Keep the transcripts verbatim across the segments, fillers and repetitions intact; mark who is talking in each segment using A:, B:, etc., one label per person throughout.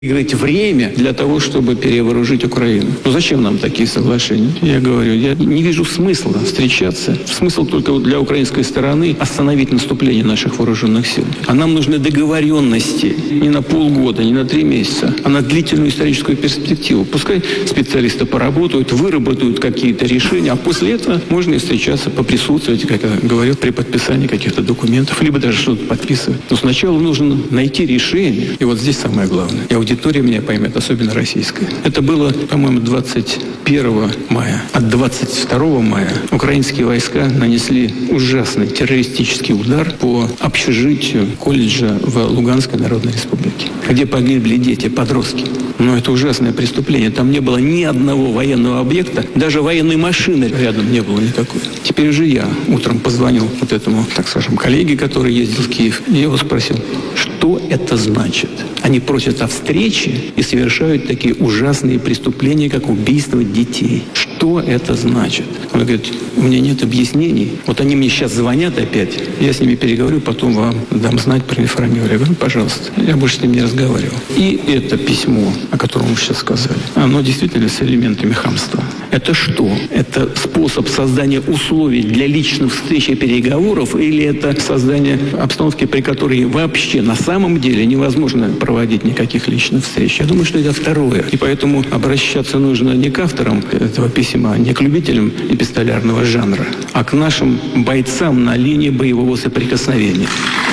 A: выиграть время для того, чтобы перевооружить Украину. Ну зачем нам такие соглашения? Я говорю, я не вижу смысла встречаться. Смысл только для украинской стороны остановить наступление наших вооруженных сил. А нам нужны договоренности не на полгода, не на три месяца, а на длительную историческую перспективу. Пускай специалисты поработают, выработают какие-то решения, а после этого можно и встречаться, поприсутствовать, как я говорю, при подписании каких-то документов, либо даже что-то подписывать. Но сначала нужно найти решение. И вот здесь самое главное. И аудитория меня поймет, особенно российская. Это было, по-моему, двадцать первого мая. А двадцать второго мая украинские войска нанесли ужасный террористический удар по общежитию колледжа в Луганской Народной Республике, где погибли дети, подростки. Но это ужасное преступление. Там не было ни одного военного объекта, даже военной машины рядом не было никакой. Теперь уже я утром позвонил вот этому, так скажем, коллеге, который ездил в Киев, и я его спросил, что это значит? Они просят о встрече и совершают такие ужасные преступления, как убийство детей. Что это значит? Он говорит, у меня нет объяснений. Вот они мне сейчас звонят опять, я с ними переговорю, потом вам дам знать, проинформирую. Я говорю, пожалуйста, я больше с ним не разговаривал. И это письмо, о котором вы сейчас сказали, оно действительно с элементами хамства. Это что? Это способ создания условий для личных встреч и переговоров, или это создание обстановки, при которой вообще на самом деле невозможно проводить никаких личных встреч? Я думаю, что это второе. И поэтому обращаться нужно не к авторам этого письма, не к любителям эпистолярного жанра, а к нашим бойцам на линии боевого соприкосновения.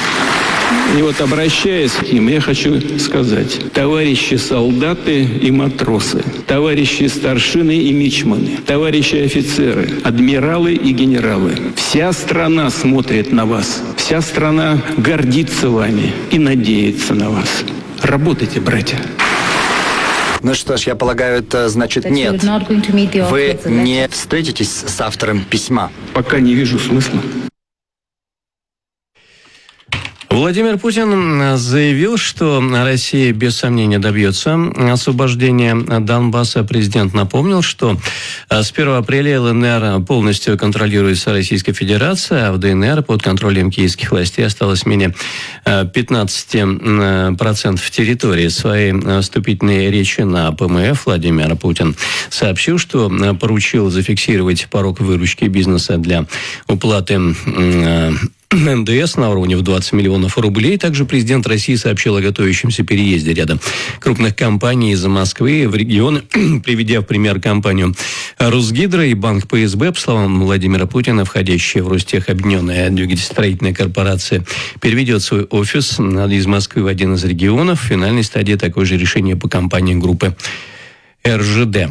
A: И вот, обращаясь к ним, я хочу сказать, товарищи солдаты и матросы, товарищи старшины и мичманы, товарищи офицеры, адмиралы и генералы, вся страна смотрит на вас, вся страна гордится вами и надеется на вас. Работайте, братья.
B: Ну что ж, я полагаю, это значит нет. Вы не встретитесь с автором письма?
A: Пока не вижу смысла.
C: Владимир Путин заявил, что Россия без сомнения добьется освобождения Донбасса. Президент напомнил, что с первого апреля ЛНР полностью контролируется Российской Федерацией, а в ДНР под контролем киевских властей осталось менее пятнадцати процентов территории. В своей вступительной речи на ПМФ Владимир Путин сообщил, что поручил зафиксировать порог выручки бизнеса для уплаты эн дэ эс на уровне в двадцать миллионов рублей. Также президент России сообщил о готовящемся переезде ряда крупных компаний из Москвы в регионы, приведя в пример компанию «Русгидро» и банк пэ эс бэ. По словам Владимира Путина, входящая в Ростех объединенная двигателестроительная корпорация переведет свой офис из Москвы в один из регионов. В финальной стадии такое же решение по компании группы эр жэ дэ.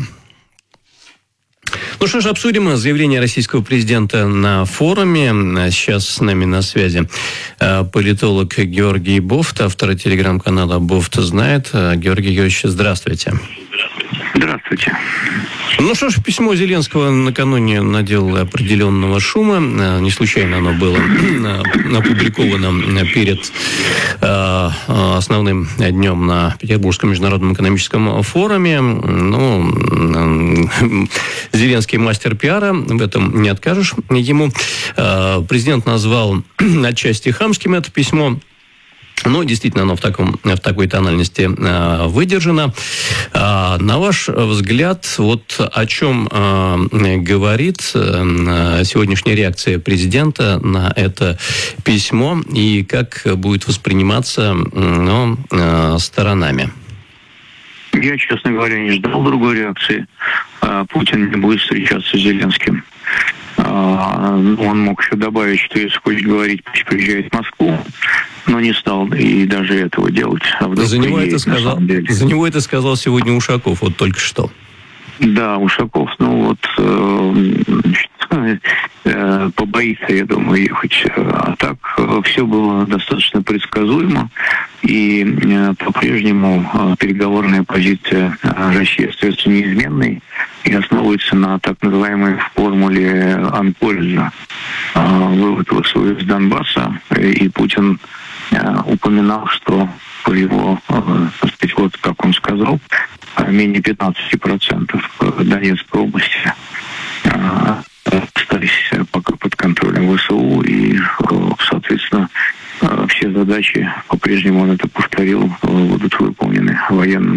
C: Ну что ж, обсудим заявление российского президента на форуме. Сейчас с нами на связи политолог Георгий Бофт, автор телеграм-канала «Бофт знает». Георгий Георгиевич, здравствуйте.
D: Здравствуйте.
C: Ну что ж, письмо Зеленского накануне наделало определенного шума. Не случайно оно было опубликовано перед основным днем на Петербургском международном экономическом форуме. Ну, Зеленский мастер пиара, в этом не откажешь ему. Президент назвал отчасти хамским это письмо. Но действительно оно в, таком, в такой тональности э, выдержано. Э, на ваш взгляд, вот о чем э, говорит э, сегодняшняя реакция президента на это письмо и как будет восприниматься э, ну, э, сторонами?
D: Я, честно говоря, не ждал другой реакции. Путин не будет встречаться с Зеленским. Он мог еще добавить, что если хочет говорить, пусть приезжает в Москву, но не стал и даже этого делать. А
C: за, него это сказал, за него это сказал сегодня Ушаков, вот только что.
D: Да, Ушаков, ну вот, э, э, побоится, я думаю, ехать. А так э, все было достаточно предсказуемо, и э, по-прежнему э, переговорная позиция э, России остается неизменной и основывается на так называемой формуле Анкольза. Э, вывод ВСУ из Донбасса, и Путин э, упоминал, что по его, э, так сказать, вот как он сказал, менее пятнадцати процентов Донецкой области остались пока под контролем ВСУ, и, соответственно, все задачи, по-прежнему он это повторил, будут выполнены военным